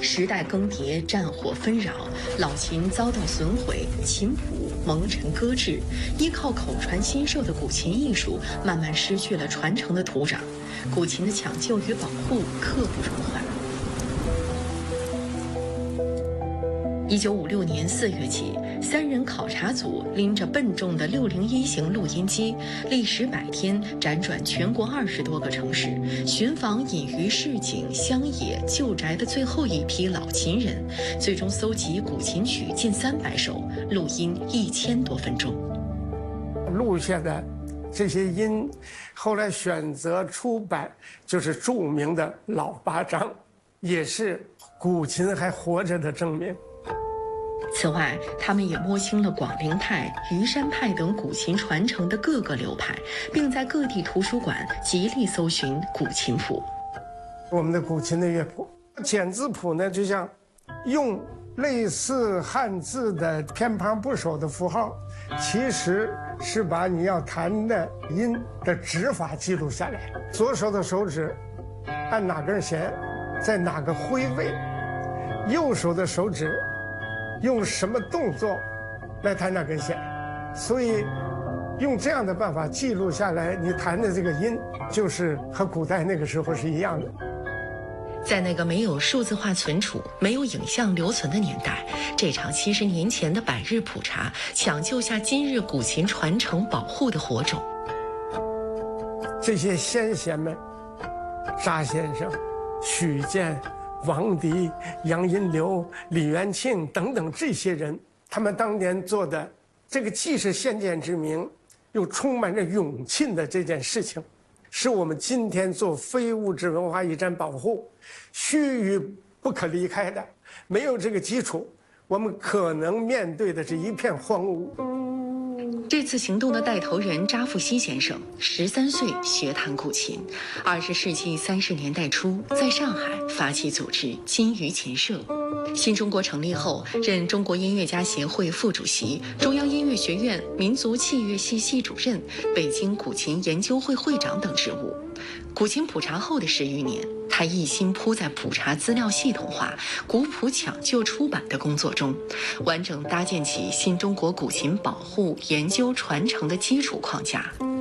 时代更迭，战火纷扰，老琴遭到损毁，琴谱蒙尘搁置，依靠口传心授的古琴艺术慢慢失去了传承的土壤，古琴的抢救与保护刻不容缓。1956年4月起，3人考察组拎着笨重的601型录音机，历时100天，辗转全国20多个城市，寻访隐于市井、乡野、旧宅的最后一批老琴人，最终搜集古琴曲近300首，录音1000多分钟。 录下的这些音，后来选择出版，就是著名的《老八章》，也是古琴还活着的证明。 此外，他们也摸清了广陵派、虞山派等古琴传承的各个流派，并在各地图书馆极力搜寻古琴谱。 我们的古琴的乐谱，简字谱呢，就像用类似汉字的偏旁部首的符号，其实是把你要弹的音的指法记录下来。左手的手指按哪根弦，在哪个挥位；右手的手指用什么动作来弹那根弦，所以用这样的办法记录下来，你弹的这个音就是和古代那个时候是一样的。 在那个没有数字化存储、没有影像留存的年代，这场70年前的百日普查，抢救下今日古琴传承保护的火种。 这些先贤们，查先生、许健、王迪、杨荫流、李元庆等等这些人，他们当年做的这个既是先见之明，又充满着勇气的这件事情，是我们今天做非物质文化遗产保护须臾不可离开的。没有这个基础，我们可能面对的是一片荒芜。 这次行动的带头人查复熙先生13岁学弹古琴，20世纪30年代初在上海发起组织金鱼琴社。新中国成立后，任中国音乐家协会副主席、中央音乐学院民族器乐系系主任、北京古琴研究会会长等职务。古琴普查后的10余年，他一心扑在普查资料系统化、古谱抢救出版的工作中，完整搭建起新中国古琴保护、研究、传承的基础框架。